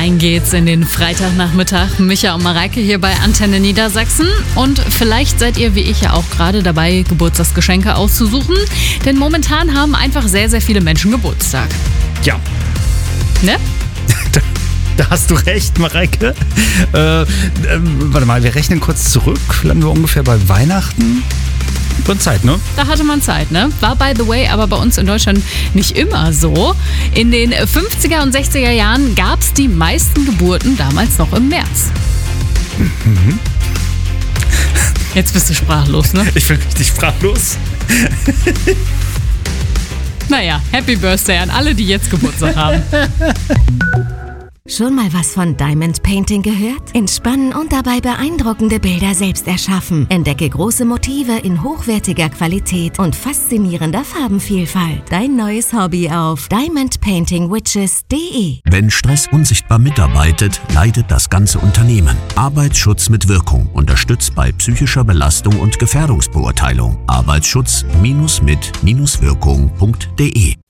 Rein geht's in den Freitagnachmittag. Micha und Mareike hier bei Antenne Niedersachsen. Und vielleicht seid ihr wie ich ja auch gerade dabei, Geburtstagsgeschenke auszusuchen. Denn momentan haben einfach sehr, sehr viele Menschen Geburtstag. Ja. Ne? Da hast du recht, Mareike. Warte mal, wir rechnen kurz zurück. Landen wir ungefähr bei Weihnachten? Von Zeit, ne? Da hatte man Zeit, ne? War, by the way, aber bei uns in Deutschland nicht immer so. In den 50er und 60er Jahren gab es die meisten Geburten damals noch im März. Mhm. Jetzt bist du sprachlos, ne? Ich bin richtig sprachlos. Naja, Happy Birthday an alle, die jetzt Geburtstag haben. Schon mal was von Diamond Painting gehört? Entspannen und dabei beeindruckende Bilder selbst erschaffen. Entdecke große Motive in hochwertiger Qualität und faszinierender Farbenvielfalt. Dein neues Hobby auf diamondpaintingwitches.de. Wenn Stress unsichtbar mitarbeitet, leidet das ganze Unternehmen. Arbeitsschutz mit Wirkung unterstützt bei psychischer Belastung und Gefährdungsbeurteilung. Arbeitsschutz-mit-wirkung.de